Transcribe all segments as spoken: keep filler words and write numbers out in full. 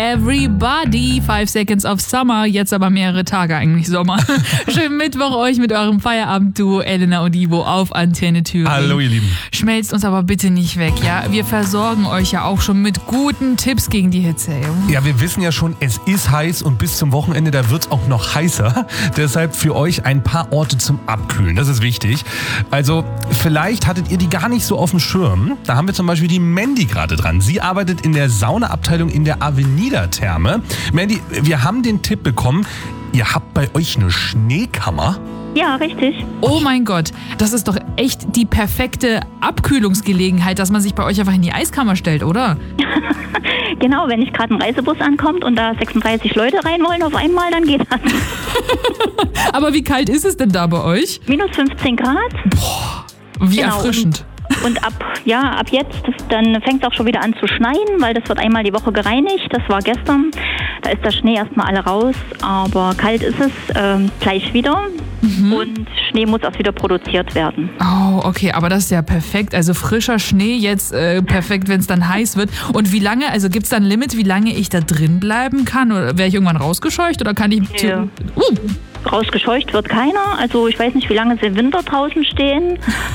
everybody. Five Seconds of Summer. Jetzt aber mehrere Tage eigentlich Sommer. Schönen Mittwoch euch mit eurem Feierabend-Duo Elena und Ivo auf Antenne Thüringen. Hallo ihr Lieben. Schmelzt uns aber bitte nicht weg, ja? Wir versorgen euch ja auch schon mit guten Tipps gegen die Hitze. Ja, ja wir wissen ja schon, es ist heiß und bis zum Wochenende, da wird es auch noch heißer. Deshalb für euch ein paar Orte zum Abkühlen. Das ist wichtig. Also vielleicht hattet ihr die gar nicht so auf dem Schirm. Da haben wir zum Beispiel die Mandy gerade dran. Sie arbeitet in der Saunaabteilung in der Avenida-Therme. Mandy, wir haben den Tipp bekommen, ihr habt bei euch eine Schneekammer. Ja, richtig. Oh mein Gott, das ist doch echt die perfekte Abkühlungsgelegenheit, dass man sich bei euch einfach in die Eiskammer stellt, oder? Genau, wenn nicht gerade ein Reisebus ankommt und da sechsunddreißig Leute rein wollen auf einmal, dann geht das. Aber wie kalt ist es denn da bei euch? Minus fünfzehn Grad. Boah, wie genau, erfrischend. Und, und ab, ja, ab jetzt, das, dann fängt es auch schon wieder an zu schneien, weil das wird einmal die Woche gereinigt. Das war gestern. Da ist der Schnee erstmal alle raus, aber kalt ist es ähm, gleich wieder. Mhm. Und Schnee muss auch wieder produziert werden. Oh, okay, aber das ist ja perfekt. Also frischer Schnee jetzt äh, perfekt, wenn es dann heiß wird. Und wie lange, also gibt es da ein Limit, wie lange ich da drin bleiben kann? Oder wäre ich irgendwann rausgescheucht oder kann ich... Ja. Uh. Rausgescheucht wird keiner. Also ich weiß nicht, wie lange sie im Winter draußen stehen.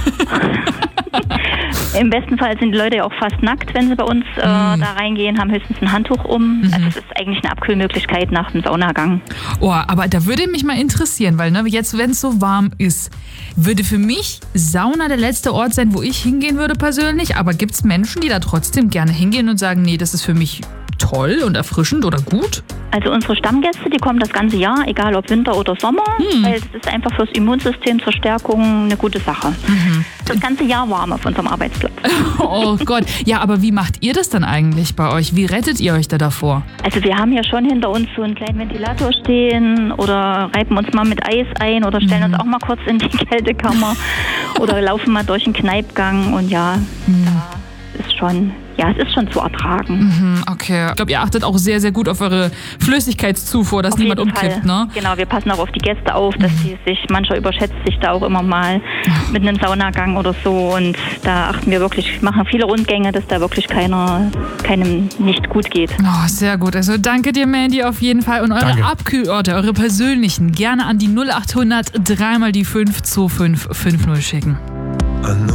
Im besten Fall sind die Leute ja auch fast nackt, wenn sie bei uns äh, mm. da reingehen, haben höchstens ein Handtuch um. Mhm. Also es ist eigentlich eine Abkühlmöglichkeit nach dem Saunagang. Oh, aber da würde mich mal interessieren, weil ne, jetzt, wenn es so warm ist, würde für mich Sauna der letzte Ort sein, wo ich hingehen würde persönlich. Aber gibt es Menschen, die da trotzdem gerne hingehen und sagen, nee, das ist für mich toll und erfrischend oder gut? Also unsere Stammgäste, die kommen das ganze Jahr, egal ob Winter oder Sommer, hm. weil es ist einfach fürs Immunsystem zur Stärkung eine gute Sache. Mhm. Das ganze Jahr warm auf unserem Arbeitsplatz. Oh Gott, ja, aber wie macht ihr das dann eigentlich bei euch? Wie rettet ihr euch da davor? Also wir haben ja schon hinter uns so einen kleinen Ventilator stehen oder reiben uns mal mit Eis ein oder stellen mhm. uns auch mal kurz in die Kältekammer oder laufen mal durch den Kneipgang und ja, mhm. da ist schon... Ja, es ist schon zu ertragen. Mhm, okay. Ich glaube, ihr achtet auch sehr, sehr gut auf eure Flüssigkeitszufuhr, dass auf niemand jeden umkippt, Fall. Ne? Genau, wir passen auch auf die Gäste auf, dass mhm. die sich, mancher überschätzt sich da auch immer mal mit einem Saunagang oder so und da achten wir wirklich, machen viele Rundgänge, dass da wirklich keiner, keinem nicht gut geht. Oh, sehr gut. Also danke dir, Mandy, auf jeden Fall. Und eure danke. Abkühlorte, eure persönlichen, gerne an die null acht hundert drei mal die fünf zwei fünf fünf null schicken.